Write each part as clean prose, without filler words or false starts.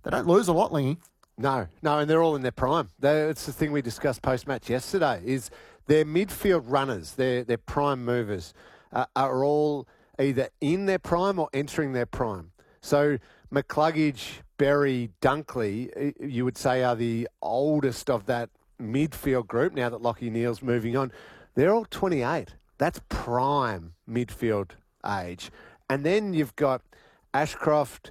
they don't lose a lot, Lingy. No, and they're all in their prime. It's the thing we discussed post-match yesterday, is their midfield runners, their prime movers, are all either in their prime or entering their prime. So McCluggage, Berry, Dunkley, you would say are the oldest of that midfield group now that Lachie Neale's moving on. They're all 28. That's prime midfield age. And then you've got Ashcroft,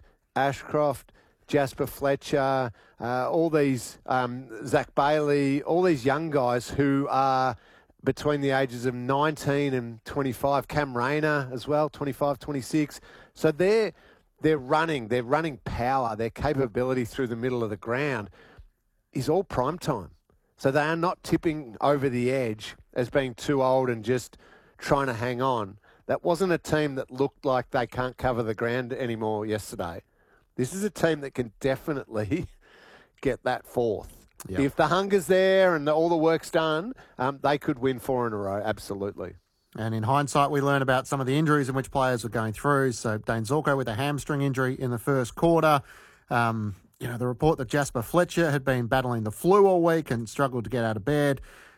Jasper Fletcher, all these, Zach Bailey, all these young guys who are between the ages of 19 and 25. Cam Rayner as well, 25, 26. So they're running power, their capability through the middle of the ground is all prime time. So they are not tipping over the edge as being too old and just trying to hang on. That wasn't a team that looked like they can't cover the ground anymore yesterday. This is a team that can definitely get that fourth. Yep. If the hunger's there and all the work's done, they could win 4 in a row, absolutely. And in hindsight, we learn about some of the injuries in which players were going through. So Dane Zorko with a hamstring injury in the first quarter. The report that Jasper Fletcher had been battling the flu all week and struggled to get out of bed.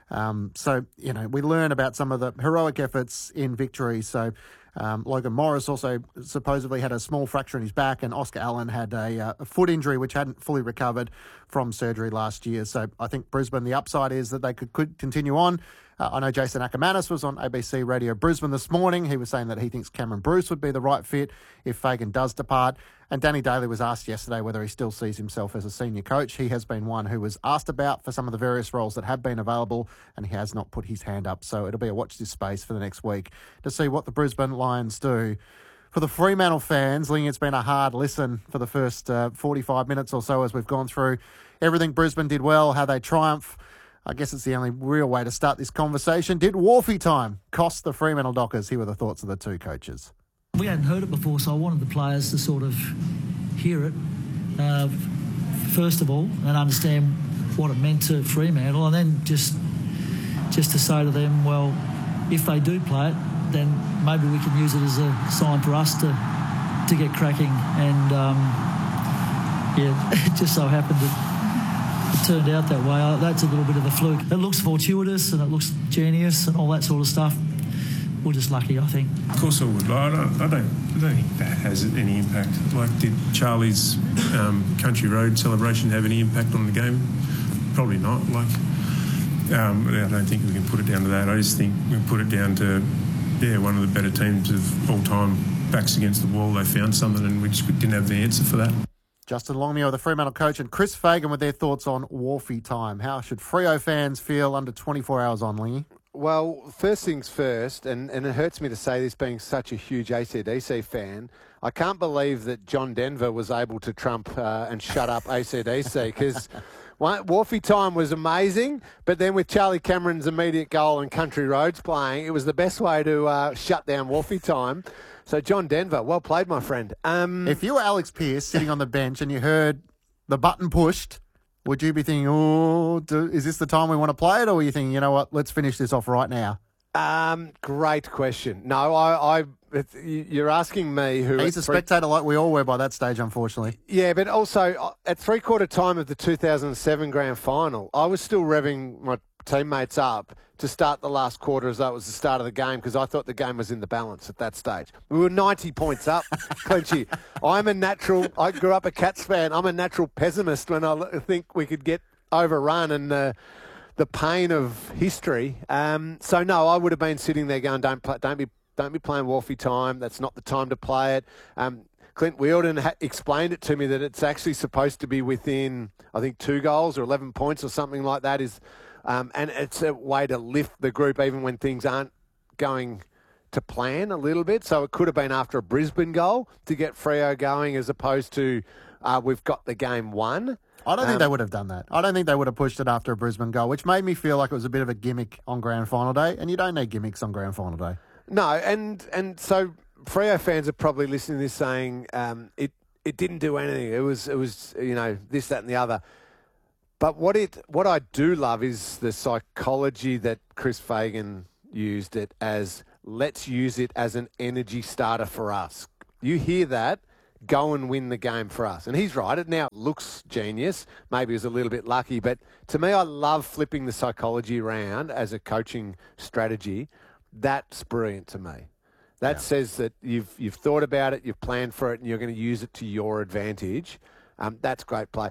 We learn about some of the heroic efforts in victory. So Logan Morris also supposedly had a small fracture in his back, and Oscar Allen had a foot injury which hadn't fully recovered from surgery last year. So I think Brisbane, the upside is that they could continue on. I know Jason Ackermanis was on ABC Radio Brisbane this morning. He was saying that he thinks Cameron Bruce would be the right fit if Fagan does depart. And Danny Daly was asked yesterday whether he still sees himself as a senior coach. He has been one who was asked about for some of the various roles that have been available, and he has not put his hand up. So it'll be a watch this space for the next week to see what the Brisbane Lions do. For the Fremantle fans, Ling, it's been a hard listen for the first 45 minutes or so as we've gone through everything Brisbane did well, how they triumph. I guess it's the only real way to start this conversation. Did Wharfie time cost the Fremantle Dockers? Here were the thoughts of the two coaches. We hadn't heard it before, so I wanted the players to sort of hear it, first of all, and understand what it meant to Fremantle, and then just to say to them, well, if they do play it, then maybe we can use it as a sign for us to get cracking. And, it just so happened that it turned out that way. That's a little bit of a fluke. It looks fortuitous and it looks genius and all that sort of stuff. We're just lucky, I think. Of course I would. I don't think that has any impact. Like, did Charlie's Country Road celebration have any impact on the game? Probably not. I don't think we can put it down to that. I just think we can put it down to, one of the better teams of all time, backs against the wall. They found something and we didn't have the answer for that. Justin Longmuir, the Fremantle coach, and Chris Fagan with their thoughts on Wharfie time. How should Freo fans feel under 24 hours on, Lingy? Well, first things first, and it hurts me to say this being such a huge AC/DC fan, I can't believe that John Denver was able to trump and shut up AC/DC, because Wharfie time was amazing, but then with Charlie Cameron's immediate goal and Country Roads playing, it was the best way to shut down Wharfie time. So John Denver, well played, my friend. If you were Alex Pearce sitting on the bench and you heard the button pushed, would you be thinking, is this the time we want to play it? Or were you thinking, you know what, let's finish this off right now? Great question. No, you're asking me who... He's a spectator like we all were by that stage, unfortunately. Yeah, but also at three-quarter time of the 2007 Grand Final, I was still revving my teammates up to start the last quarter as though it was the start of the game, because I thought the game was in the balance at that stage. We were 90 points up, Clenchy. I grew up a Cats fan. I'm a natural pessimist when I think we could get overrun and the pain of history. So no, I would have been sitting there going, don't be playing Wharfie time. That's not the time to play it. Clint Wheeldon explained it to me that it's actually supposed to be within, I think, 2 goals or 11 points or something like that. And it's a way to lift the group even when things aren't going to plan a little bit. So it could have been after a Brisbane goal to get Freo going, as opposed to we've got the game won. I don't think they would have done that. I don't think they would have pushed it after a Brisbane goal, which made me feel like it was a bit of a gimmick on Grand Final day, and you don't need gimmicks on Grand Final day. No, and so Freo fans are probably listening to this saying it didn't do anything. It was this, that, and the other. But what I do love is the psychology that Chris Fagan used it as. Let's use it as an energy starter for us. You hear that, go and win the game for us. And he's right. It now looks genius. Maybe he was a little bit lucky. But to me, I love flipping the psychology around as a coaching strategy. That's brilliant to me. That says that you've thought about it, you've planned for it, and you're going to use it to your advantage. That's great play.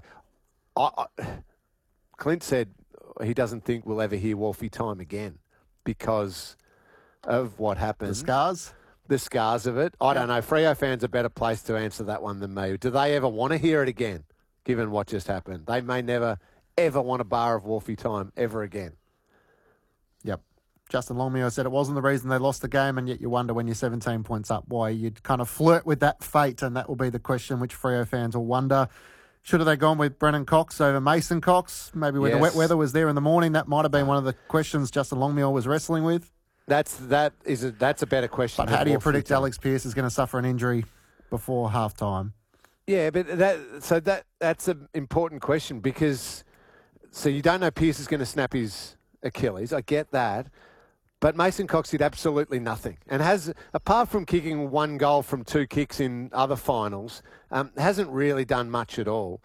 Clint said he doesn't think we'll ever hear Wolfie time again because of what happened. The scars of it. I don't know. Freo fans are better placed to answer that one than me. Do they ever want to hear it again, given what just happened? They may never, ever want a bar of Wolfie time ever again. Yep. Justin Longmuir said it wasn't the reason they lost the game, and yet you wonder when you're 17 points up why you'd kind of flirt with that fate, and that will be the question which Freo fans will wonder. Should have they gone with Brennan Cox over Mason Cox? Maybe when the wet weather was there in the morning, that might have been one of the questions Justin Longmuir was wrestling with. That's a better question. But how do you predict Alex Pearce is going to suffer an injury before halftime? Yeah, but that's an important question because you don't know Pearce is going to snap his Achilles. I get that. But Mason Cox did absolutely nothing and has, apart from kicking 1 goal from 2 kicks in other finals, hasn't really done much at all.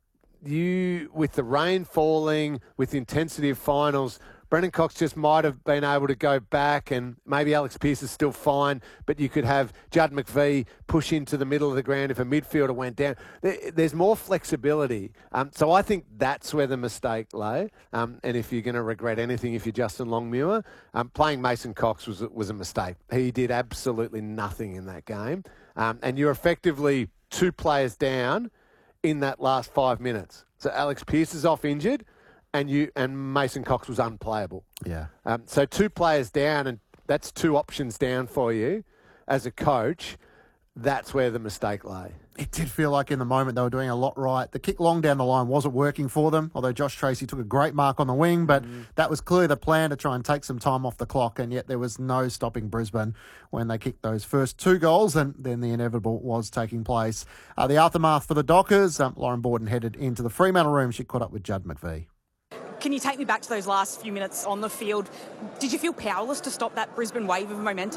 With the rain falling, with the intensity of finals, Brennan Cox just might have been able to go back, and maybe Alex Pearce is still fine, but you could have Judd McVie push into the middle of the ground if a midfielder went down. There's more flexibility. So I think that's where the mistake lay. And if you're going to regret anything, if you're Justin Longmuir, playing Mason Cox was a mistake. He did absolutely nothing in that game. And you're effectively 2 players down in that last 5 minutes. So Alex Pearce is off injured, and Mason Cox was unplayable. Yeah. So 2 players down, and that's 2 options down for you as a coach. That's where the mistake lay. It did feel like in the moment they were doing a lot right. The kick long down the line wasn't working for them, although Josh Tracy took a great mark on the wing, but that was clearly the plan to try and take some time off the clock, and yet there was no stopping Brisbane when they kicked those first 2 goals, and then the inevitable was taking place. The aftermath for the Dockers, Lauren Borden headed into the Fremantle room. She caught up with Judd McVie. Can you take me back to those last few minutes on the field? Did you feel powerless to stop that Brisbane wave of momentum?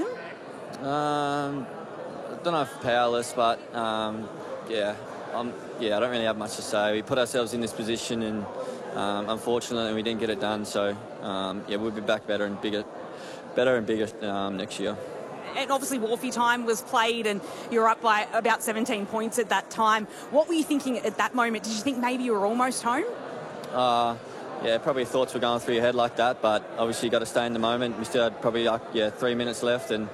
I don't know if powerless, but I don't really have much to say. We put ourselves in this position, and unfortunately we didn't get it done. So we'll be back better and bigger next year. And obviously Wolfie time was played, and you were up by about 17 points at that time. What were you thinking at that moment? Did you think maybe you were almost home? Probably thoughts were going through your head like that, but obviously you got to stay in the moment. We still had probably 3 minutes left, and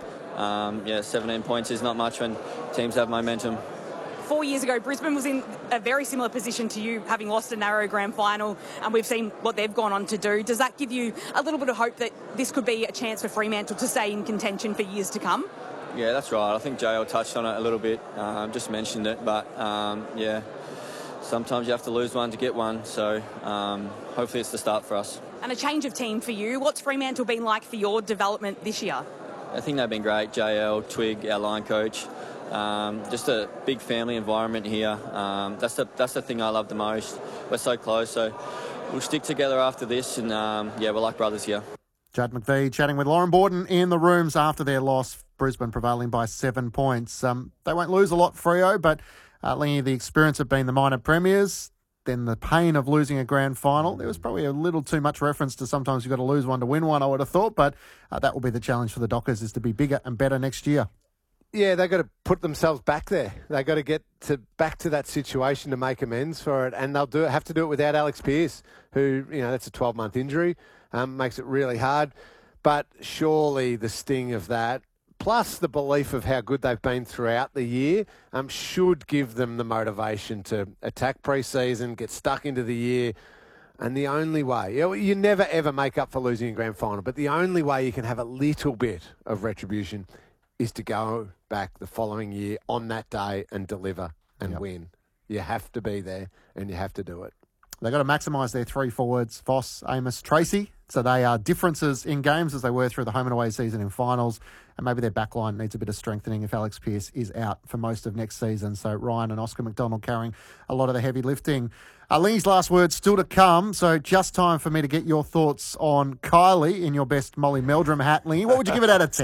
17 points is not much when teams have momentum. 4 years ago, Brisbane was in a very similar position to you, having lost a narrow grand final, and we've seen what they've gone on to do. Does that give you a little bit of hope that this could be a chance for Fremantle to stay in contention for years to come? Yeah, that's right. I think JL touched on it a little bit, just mentioned it, but sometimes you have to lose one to get one, so hopefully it's the start for us. And a change of team for you. What's Fremantle been like for your development this year? I think they've been great. JL, Twig, our line coach. Just a big family environment here. That's the thing I love the most. We're so close, so we'll stick together after this, and we're like brothers here. Judd McVie chatting with Lauren Borden in the rooms after their loss. Brisbane prevailing by 7 points. They won't lose a lot, Freo, but Lingy, the experience of being the minor premiers, then the pain of losing a grand final. There was probably a little too much reference to sometimes you've got to lose one to win one, I would have thought, but that will be the challenge for the Dockers, is to be bigger and better next year. Yeah, they've got to put themselves back there. They've got to get back to that situation to make amends for it, and they'll have to do it without Alex Pearce, who, that's a 12-month injury, makes it really hard. But surely the sting of that, plus the belief of how good they've been throughout the year, should give them the motivation to attack pre-season, get stuck into the year. And the only way, you never ever make up for losing a grand final, but the only way you can have a little bit of retribution is to go back the following year on that day and deliver and win. You have to be there, and you have to do it. They've got to maximise their 3 forwards, Voss, Amos, Tracy. So they are differences in games as they were through the home and away season in finals. And maybe their backline needs a bit of strengthening if Alex Pearce is out for most of next season. So Ryan and Oscar McDonald carrying a lot of the heavy lifting. Lee's last words still to come. So just time for me to get your thoughts on Kylie in your best Molly Meldrum hat. Lee, what would you give it out of 10?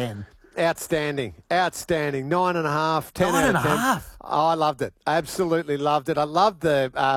Outstanding. 9.5, 10 9.5? out of 10. Oh, I loved it. Absolutely loved it. I loved the